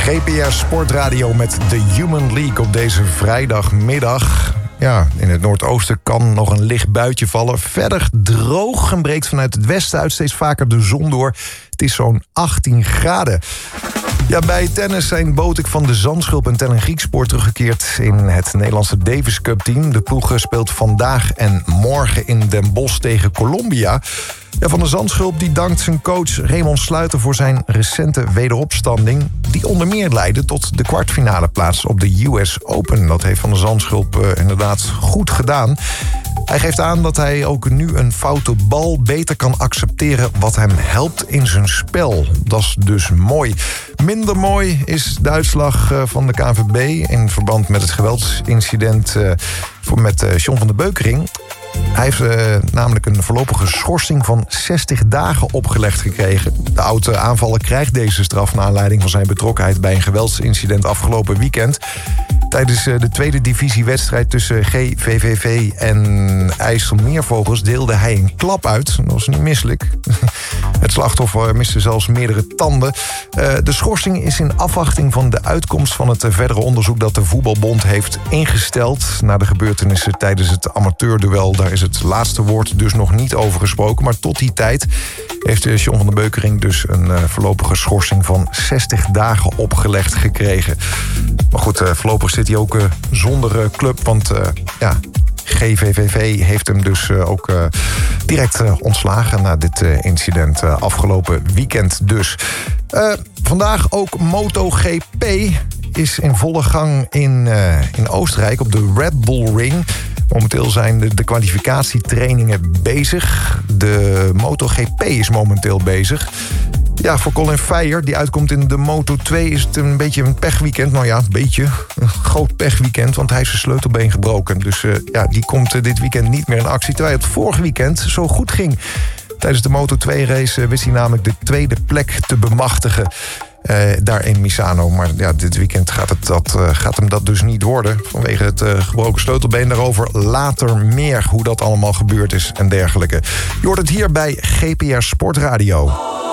GPR Sportradio met The Human League op deze vrijdagmiddag. Ja, in het noordoosten kan nog een licht buitje vallen. Verder droog en breekt vanuit het westen uit steeds vaker de zon door. Het is zo'n 18 graden. Ja, bij tennis zijn Botik van de Zandschulp en Tellen Griekspoor teruggekeerd in het Nederlandse Davis Cup team. De ploeg speelt vandaag en morgen in Den Bosch tegen Colombia. Ja, Van de Zandschulp die dankt zijn coach Raymond Sluiter voor zijn recente wederopstanding, die onder meer leidde tot de kwartfinale plaats op de US Open. Dat heeft Van de Zandschulp inderdaad goed gedaan. Hij geeft aan dat hij ook nu een foute bal beter kan accepteren, wat hem helpt in zijn spel. Dat is dus mooi. Minder mooi is de uitslag van de KNVB in verband met het geweldsincident met John van der Beukering. Hij heeft namelijk een voorlopige schorsing van 60 dagen opgelegd gekregen. De oude aanvaller krijgt deze straf naar aanleiding van zijn betrokkenheid bij een geweldsincident afgelopen weekend. Tijdens de tweede divisiewedstrijd tussen GVVV en IJsselmeervogels deelde hij een klap uit. Dat was niet misselijk. Het slachtoffer miste zelfs meerdere tanden. De schorsing is in afwachting van de uitkomst van het verdere onderzoek dat de Voetbalbond heeft ingesteld naar de gebeurtenissen tijdens het amateurduel. Daar is het laatste woord dus nog niet over gesproken. Maar tot die tijd heeft John van der Beukering dus een voorlopige schorsing van 60 dagen opgelegd gekregen. Maar goed, voorlopig zit hij ook zonder club, want GVVV heeft hem dus ook direct ontslagen na dit incident afgelopen weekend dus. Vandaag ook MotoGP is in volle gang in Oostenrijk op de Red Bull Ring. Momenteel zijn de kwalificatietrainingen bezig. De MotoGP is momenteel bezig. Ja, voor Colin Feijer, die uitkomt in de Moto2, is het een beetje een pechweekend. Nou ja, een beetje. Een groot pechweekend, want hij heeft zijn sleutelbeen gebroken. Dus die komt dit weekend niet meer in actie. Terwijl het vorig weekend zo goed ging. Tijdens de Moto2-race wist hij namelijk de tweede plek te bemachtigen. Daar in Misano. Maar ja, dit weekend gaat hem dat dus niet worden. Vanwege het gebroken sleutelbeen. Daarover later meer hoe dat allemaal gebeurd is en dergelijke. Je hoort het hier bij GPR Sportradio.